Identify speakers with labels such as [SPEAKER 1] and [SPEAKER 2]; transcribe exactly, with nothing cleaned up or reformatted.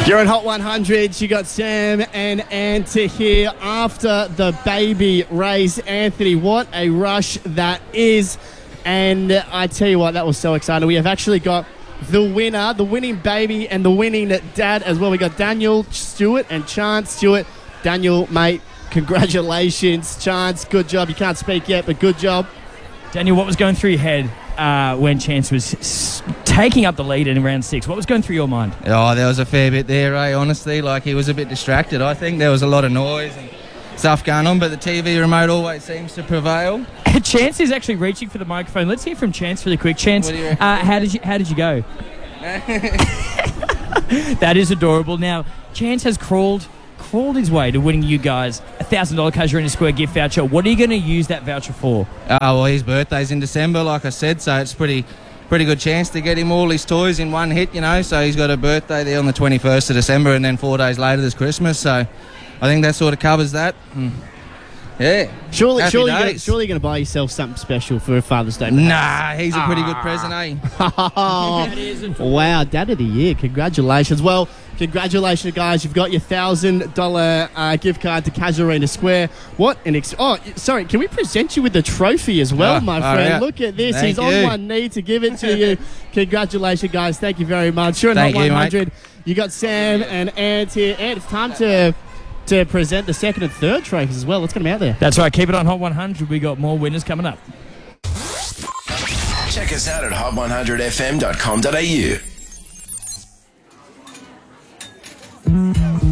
[SPEAKER 1] You're in Hot one hundred. You got Sam and Anta here after the baby race. Anthony, what a rush that is. And I tell you what, that was so exciting. We have actually got the winner, the winning baby and the winning dad as well. We got Daniel Stewart and Chance Stewart. Daniel, mate, congratulations. Chance, good job. You can't speak yet, but good job.
[SPEAKER 2] Daniel, what was going through your head uh, when Chance was s- taking up the lead in round six? What was going through your mind?
[SPEAKER 3] Oh, there was a fair bit there, eh? Honestly, like he was a bit distracted. I think there was a lot of noise and stuff going on, but the T V remote always seems to prevail.
[SPEAKER 2] Chance is actually reaching for the microphone. Let's hear from Chance really quick. Chance, uh, how did you how did you go? That is adorable. Now, Chance has crawled crawled his way to winning you guys a one thousand dollars Casuarina Square gift voucher. What are you going to use that voucher for?
[SPEAKER 3] Oh, well, his birthday's in December, like I said, so it's pretty pretty good chance to get him all his toys in one hit, you know. So he's got a birthday there on the twenty-first of December, and then four days later there's Christmas. So I think that sort of covers that. Mm. Yeah.
[SPEAKER 1] Surely,
[SPEAKER 3] Happy
[SPEAKER 1] surely, you're
[SPEAKER 3] days.
[SPEAKER 1] gonna, surely you're going to buy yourself something special for Father's Day.
[SPEAKER 3] Nah, he's a pretty good present, eh?
[SPEAKER 1] Oh, wow, Dad of the Year. Congratulations. Well, congratulations, guys. You've got your one thousand dollars uh, gift card to Casuarina Square. What an... Ex- oh, sorry, can we present you with the trophy as well,
[SPEAKER 3] Oh,
[SPEAKER 1] my
[SPEAKER 3] all
[SPEAKER 1] friend?
[SPEAKER 3] right.
[SPEAKER 1] Look at this.
[SPEAKER 3] Thank
[SPEAKER 1] He's on
[SPEAKER 3] you.
[SPEAKER 1] one knee to give it to you. Congratulations, guys. Thank you very much. You're in
[SPEAKER 3] Thank
[SPEAKER 1] Hot
[SPEAKER 3] you,
[SPEAKER 1] one
[SPEAKER 3] mate.
[SPEAKER 1] hundred. You got Sam and Ant here. Ant, it's time to... to present the second and third trophies as well. Let's get them out there.
[SPEAKER 2] That's right. Keep it on Hot one hundred. We got more winners coming up.
[SPEAKER 4] Check us out at hot one hundred f m dot com dot a u.